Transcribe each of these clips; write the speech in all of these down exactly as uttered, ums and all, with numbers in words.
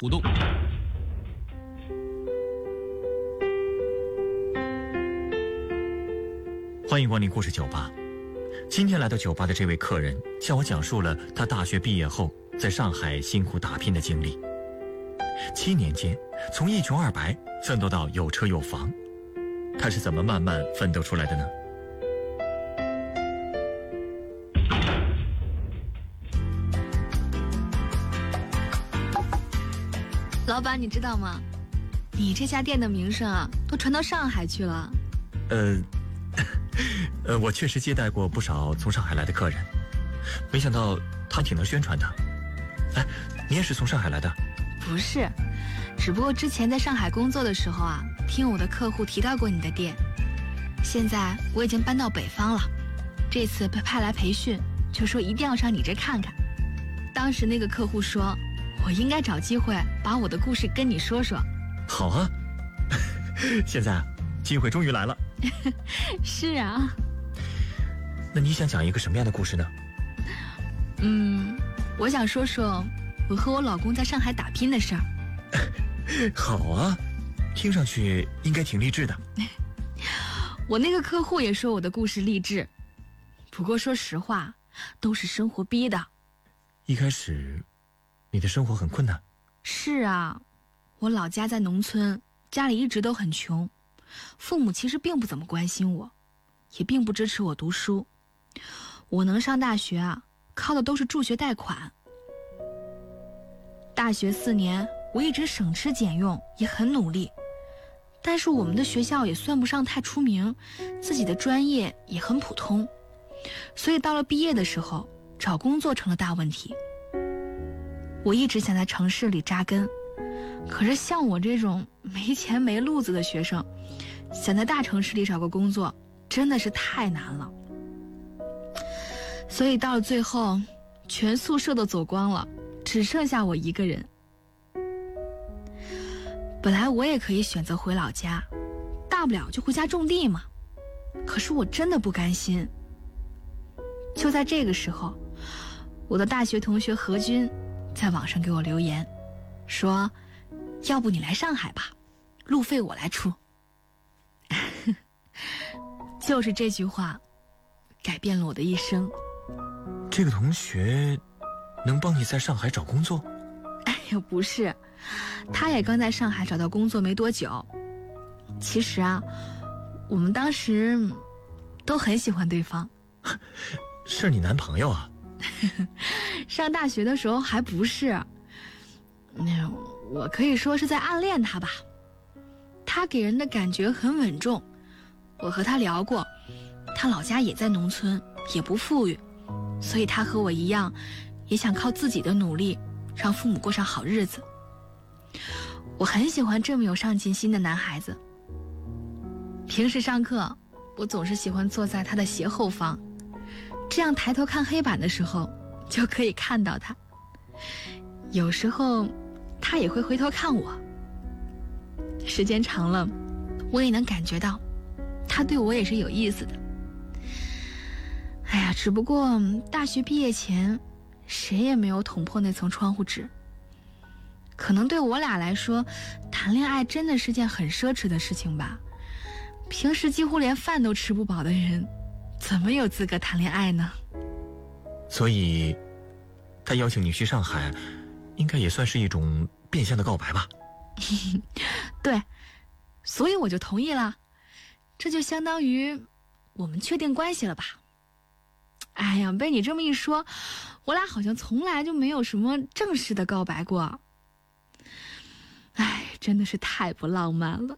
互动。 欢迎光临故事酒吧。今天来到酒吧的这位客人向我讲述了他大学毕业后在上海辛苦打拼的经历。七年间，从一穷二白奋斗到有车有房，他是怎么慢慢奋斗出来的呢？ 老板，你知道吗？你这家店的名声啊，都传到上海去了。 呃，呃，我确实接待过不少从上海来的客人，没想到他挺能宣传的。哎，你也是从上海来的？ 不是，只不过之前在上海工作的时候啊，听我的客户提到过你的店。现在我已经搬到北方了，这次被派来培训，就说一定要上你这看看。当时那个客户说，我应该找机会把我的故事跟你说说。 好啊，现在机会终于来了。 是啊。 那你想讲一个什么样的故事呢？ 嗯，我想说说我和我老公在上海打拼的事儿。 好啊，听上去应该挺励志的。 我那个客户也说我的故事励志，不过说实话，都是生活逼的。 一开始你的生活很困难？ 是啊，我老家在农村，家里一直都很穷，父母其实并不怎么关心我，也并不支持我读书。我能上大学啊，靠的都是助学贷款。大学四年，我一直省吃俭用，也很努力，但是我们的学校也算不上太出名，自己的专业也很普通，所以到了毕业的时候，找工作成了大问题。我一直想在城市里扎根，可是像我这种没钱没路子的学生，想在大城市里找个工作真的是太难了。所以到了最后，全宿舍都走光了，只剩下我一个人。本来我也可以选择回老家，大不了就回家种地嘛，可是我真的不甘心。就在这个时候，我的大学同学何军在网上给我留言，说要不你来上海吧，路费我来出。就是这句话改变了我的一生。 这个同学能帮你在上海找工作？ 哎呀，不是，他也刚在上海找到工作没多久。其实啊，我们当时都很喜欢对方。 是你男朋友啊？ 上大学的时候还不是，那我可以说是在暗恋他吧。他给人的感觉很稳重，我和他聊过，他老家也在农村，也不富裕，所以他和我一样，也想靠自己的努力让父母过上好日子。我很喜欢这么有上进心的男孩子。平时上课，我总是喜欢坐在他的斜后方，这样抬头看黑板的时候就可以看到他。有时候他也会回头看我，时间长了，我也能感觉到他对我也是有意思的。哎呀，只不过大学毕业前谁也没有捅破那层窗户纸。可能对我俩来说，谈恋爱真的是件很奢侈的事情吧。平时几乎连饭都吃不饱的人，怎么有资格谈恋爱呢？ 所以他邀请你去上海，应该也算是一种变相的告白吧？ 对，所以我就同意了，这就相当于我们确定关系了吧。哎呀，被你这么一说，我俩好像从来就没有什么正式的告白过。哎，真的是太不浪漫了。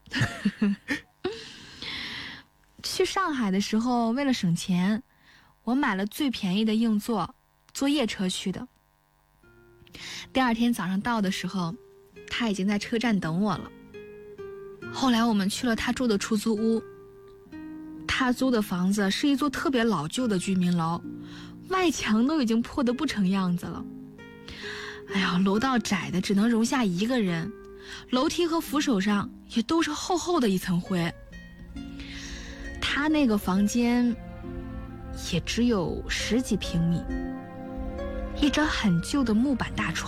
去上海的时候，为了省钱，我买了最便宜的硬座，坐夜车去的。第二天早上到的时候，他已经在车站等我了。后来我们去了他住的出租屋，他租的房子是一座特别老旧的居民楼，外墙都已经破得不成样子了。哎呀，楼道窄的只能容下一个人，楼梯和扶手上也都是厚厚的一层灰。他那个房间也只有十几平米，一张很旧的木板大床。